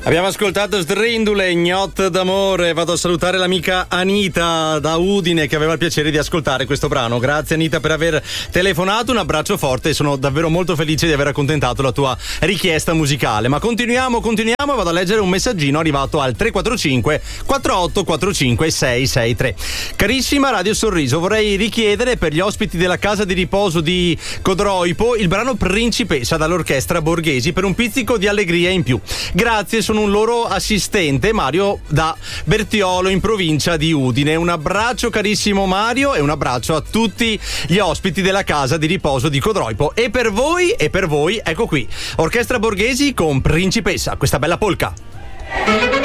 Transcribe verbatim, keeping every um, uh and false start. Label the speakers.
Speaker 1: Abbiamo ascoltato Sdrindule, Gnot d'amore. Vado a salutare l'amica Anita da Udine che aveva il piacere di ascoltare questo brano. Grazie Anita per aver telefonato, un abbraccio forte e sono davvero molto felice di aver accontentato la tua richiesta musicale. Ma continuiamo, continuiamo e vado a leggere un messaggino arrivato al tre quattro cinque quattro otto quattro cinque sei sei tre. Carissima Radio Sorriso, vorrei richiedere per gli ospiti della casa di riposo di Codroipo il brano Principessa dall'orchestra Borghesi per un pizzico di allegria in più. Grazie, sono un loro assistente, Mario da Bertiolo in provincia di Udine. Un abbraccio carissimo Mario e un abbraccio a tutti gli ospiti della casa di riposo di Codroipo. E per voi, e per voi, ecco qui, Orchestra Borghesi con Principessa, questa bella polka.